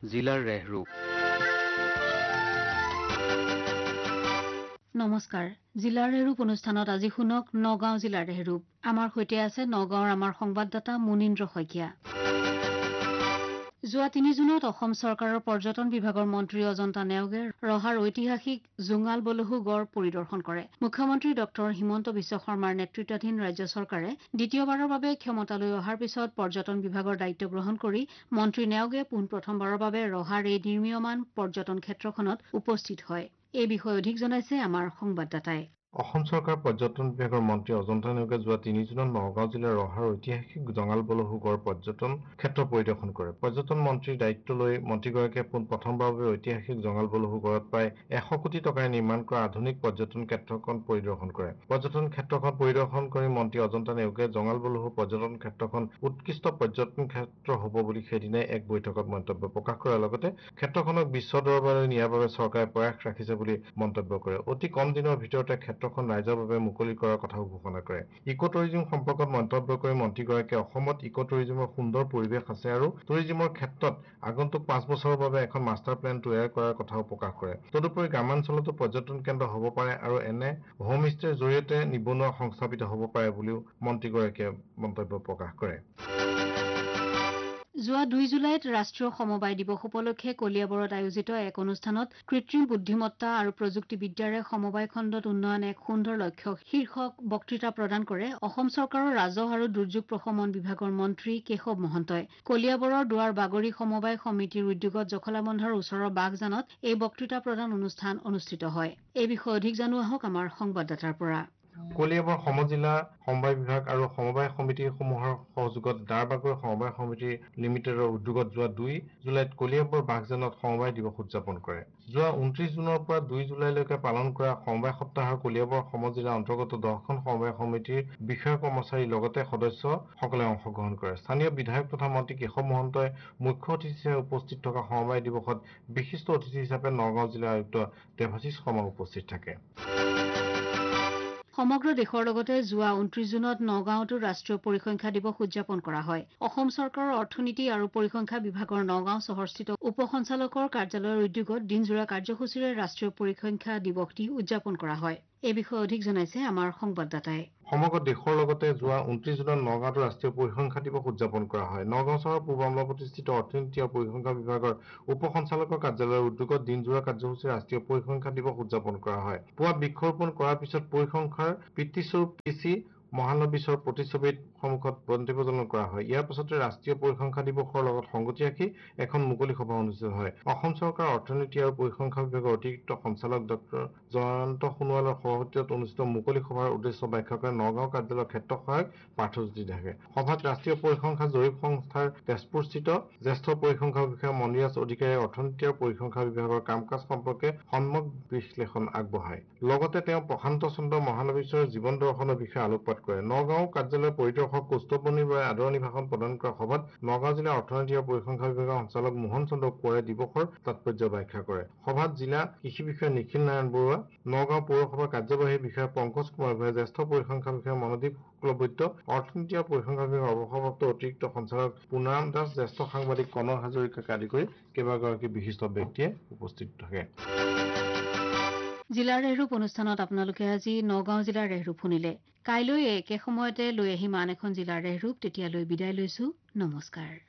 জিলাৰ ৰেহৰূপ। নমস্কাৰ। জিলাৰ ৰেহৰূপ অনুষ্ঠানত আজি শুনক নগাঁও জিলাৰ ৰেহৰূপ। আমাৰ সৈতে আছে নগাঁৱৰ আমাৰ সংবাদদাতা মুনীন্দ্ৰ শইকীয়া। যোৱা ৩ জুনত অসম চৰকাৰৰ পৰ্যটন বিভাগৰ মন্ত্ৰী অজন্তা নেওগে ৰহাৰ ঐতিহাসিক জোঙাল বলহু গড় পৰিদৰ্শন কৰে। মুখ্যমন্ত্ৰী ডঃ হিমন্ত বিশ্ব শৰ্মাৰ নেতৃত্বাধীন ৰাজ্য চৰকাৰে দ্বিতীয়বাৰৰ বাবে ক্ষমতালৈ অহাৰ পিছত পৰ্যটন বিভাগৰ দায়িত্ব গ্ৰহণ কৰি মন্ত্ৰী নেওগে পোনপ্ৰথমবাৰৰ বাবে ৰহাৰ এই নিৰ্মীয়মান পৰ্যটন ক্ষেত্ৰখনত উপস্থিত হয়। এই বিষয়ে অধিক জনাইছে আমাৰ সংবাদদাতাই। অসম চৰকাৰ পৰ্যটন বিভাগৰ মন্ত্ৰী অজন্তা নেওগে যোৱা ৩ জুনত নগাঁও জিলাৰ ৰহাৰ ঐতিহাসিক জঙাল বলহু গড় পৰ্যটন ক্ষেত্ৰ পৰিদৰ্শন কৰে। পৰ্যটন মন্ত্ৰীৰ দায়িত্ব লৈ মন্ত্ৰীগৰাকীয়ে প্ৰথমবাৰৰ বাবে ঐতিহাসিক জঙাল বলহু গড়ত প্ৰায় ১০০ কোটি টকাৰে নিৰ্মাণ কৰা আধুনিক পৰ্যটন ক্ষেত্ৰখন পৰিদৰ্শন কৰে। পৰ্যটন ক্ষেত্ৰখন পৰিদৰ্শন কৰি মন্ত্ৰী অজন্তা নেওগে জঙাল বলহু পৰ্যটন ক্ষেত্ৰখন উৎকৃষ্ট পৰ্যটন ক্ষেত্ৰ হ'ব বুলি সেইদিনাই এক বৈঠকত মন্তব্য প্ৰকাশ কৰাৰ লগতে ক্ষেত্ৰখনক বিশ্ব দৰবাৰলৈ নিয়াৰ বাবে চৰকাৰে প্ৰয়াস ৰাখিছে বুলি মন্তব্য কৰে। অতি কম দিনৰ ভিতৰতে ক্ষেত্ৰখন ৰাইজৰ বাবে মুকলি কৰাৰ কথাও ঘোষণা কৰে। ইকো টুৰিজম সম্পৰ্কত মন্তব্য কৰি মন্ত্ৰীগৰাকীয়ে অসমত ইকো টুৰিজমৰ সুন্দৰ পৰিৱেশ আছে আৰু টুৰিজমৰ ক্ষেত্ৰত আগন্তুক ৫ বছৰৰ বাবে এখন মাষ্টাৰ প্লেন তৈয়াৰ কৰাৰ কথাও প্ৰকাশ কৰে। তদুপৰি গ্ৰামাঞ্চলতো পৰ্যটন কেন্দ্ৰ হ'ব পাৰে আৰু এনে হোমষ্টেৰ জৰিয়তে নিবনুৱা সংস্থাপিত হ'ব পাৰে বুলিও মন্ত্ৰীগৰাকীয়ে মন্তব্য প্ৰকাশ কৰে। যোৱা ২ জুলাইত ৰাষ্ট্ৰীয় সমবায় দিৱস উপলক্ষে কলিয়াবৰত আয়োজিত এক অনুষ্ঠানত কৃত্ৰিম বুদ্ধিমত্তা আৰু প্ৰযুক্তিবিদ্যাৰে সমবায় খণ্ডত উন্নয়ন এক সুন্দৰ লক্ষ্য শীৰ্ষক বক্তৃতা প্ৰদান কৰে অসম চৰকাৰৰ ৰাজহ আৰু দুৰ্যোগ প্ৰশমন বিভাগৰ মন্ত্ৰী কেশৱ মহন্তই। কলিয়াবৰৰ দুৱাৰ বাগৰি সমবায় সমিতিৰ উদ্যোগত জখলাবন্ধাৰ ওচৰৰ বাগজানত এই বক্তৃতা প্ৰদান অনুষ্ঠান অনুষ্ঠিত হয়। এই বিষয়ে অধিক জানো আহক আমাৰ সংবাদদাতাৰ পৰা। কলিয়াবৰ সমজিলা সমবায় বিভাগ আৰু সমবায় সমিতিসমূহৰ সহযোগত দাৰবাগৈ সমবায় সমিতি লিমিটেডৰ উদ্যোগত যোৱা ২ জুলাইত কলিয়াবৰ বাগজানত সমবায় দিৱস উদযাপন কৰে। যোৱা ২৯ জুনৰ পৰা ২ জুলাইলৈকে পালন কৰা সমবায় সপ্তাহৰ কলিয়াবৰ সমজিলা অন্তৰ্গত ১০খন সমবায় সমিতিৰ বিষয়া কৰ্মচাৰীৰ লগতে সদস্যসকলে অংশগ্ৰহণ কৰে। স্থানীয় বিধায়ক তথা মন্ত্ৰী কেশৱ মহন্তই মুখ্য অতিথি হিচাপে উপস্থিত থকা সমবায় দিৱসত বিশিষ্ট অতিথি হিচাপে নগাঁও জিলা আয়ুক্ত দেৱাশীষ শৰ্মা উপস্থিত থাকে। সমগ্ৰ দেশৰ লগতে যোৱা ২৯ জুনত নগাঁৱতো ৰাষ্ট্ৰীয় পৰিসংখ্যা দিৱস উদযাপন কৰা হয়। অসম চৰকাৰৰ অৰ্থনীতি আৰু পৰিসংখ্যা বিভাগৰ নগাঁও চহৰস্থিত উপ সঞ্চালকৰ কাৰ্যালয়ৰ উদ্যোগত দিনজোৰা কাৰ্যসূচীৰে ৰাষ্ট্ৰীয় পৰিসংখ্যা দিৱসটি উদযাপন কৰা হয়। এই বিষয়ে অধিক জনাইছে আমাৰ সংবাদদাতাই। সমগ্ৰ দেশৰ লগতে যোৱা ২৯ জুনত নগাঁৱতো ৰাষ্ট্ৰীয় পৰিসংখ্যা দিৱস উদযাপন কৰা হয়। নগাঁও চহৰৰ পূৰ্বামূলা প্ৰতিষ্ঠিত অৰ্থনীতি আৰু পৰিসংখ্যা বিভাগৰ উপ সঞ্চালকৰ কাৰ্যালয়ৰ উদ্যোগত দিনজোৰা কাৰ্যসূচীৰে ৰাষ্ট্ৰীয় পৰিসংখ্যা দিৱস উদযাপন কৰা হয়। পুৱা বৃক্ষৰোপণ কৰাৰ পিছত পৰিসংখ্যাৰ পিতৃস্বৰূপ কৃষি মহানবীশ্বৰ প্ৰতিচ্ছবিত সন্মুখত বন্তি প্ৰজ্বলন কৰা হয়। ইয়াৰ পাছতে ৰাষ্ট্ৰীয় পৰিসংখ্যা দিৱসৰ লগত সংগতি ৰাখি এখন মুকলি সভা অনুষ্ঠিত হয়। অসম চৰকাৰৰ অৰ্থনীতি আৰু পৰিসংখ্যা বিভাগৰ অতিৰিক্ত সঞ্চালক ড জয়ন্ত সোণোৱালৰ সভাপতিত্বত অনুষ্ঠিত মুকলি সভাৰ উদ্দেশ্য ব্যাখ্যা কৰে নগাঁও কাৰ্যালয়ৰ ক্ষেত্ৰ সহায়ক পাৰ্থজ্যোতি দাসে। সভাত ৰাষ্ট্ৰীয় পৰিসংখ্যা জৰীপ সংস্থাৰ তেজপুৰস্থিত জ্যেষ্ঠ পৰিসংখ্যা বিষয়া মণিৰাজ অধিকাৰীয়ে অৰ্থনীতি আৰু পৰিসংখ্যা বিভাগৰ কাম কাজ সম্পৰ্কে সম্যক বিশ্লেষণ আগবঢ়ায়। লগতে তেওঁ প্ৰশান্ত চন্দ্ৰ মহানবীশ্বৰ জীৱন দৰ্শনৰ বিষয়ে আলোকপাত কৰে। নগাঁও কাৰ্যালয়ৰ পৰিদৰ্শক কৌস্তুভ বৰাই আদৰণি ভাষণ প্ৰদান কৰা সভাত নগাঁও জিলা অৰ্থনীতি আৰু পৰিসংখ্যা বিভাগৰ সঞ্চালক মোহন চন্দ্ৰ কোঁৱৰে দিৱসৰ তাৎপৰ্য ব্যাখ্যা কৰে। সভাত জিলা কৃষি বিষয়া নিখিল নাৰায়ণ বৰুৱা, নগাঁও পৌৰসভাৰ কাৰ্যবাহী বিষয়া পংকজ কুমাৰ ভূঞা, জ্যেষ্ঠ পৰিসংখ্যা বিষয়া মনোদীপ শুক্লবৈদ্য, অৰ্থনীতি আৰু পৰিসংখ্যা বিভাগৰ অৱসৰপ্ৰাপ্ত অতিৰিক্ত সঞ্চালক পুনাৰাম দাস, জ্যেষ্ঠ সাংবাদিক কনক হাজৰিকাকে আদি কৰি কেইবাগৰাকী বিশিষ্ট ব্যক্তিয়ে উপস্থিত থাকে। জিলাৰ ৰেহৰূপ অনুষ্ঠানত আপোনালোকে আজি নগাঁও জিলাৰ ৰেহৰূপ শুনিলে। কাইলৈ একে সময়তে লৈ আহিম আন এখন জিলাৰ ৰেহৰূপ। তেতিয়ালৈ বিদায় লৈছো। নমস্কাৰ।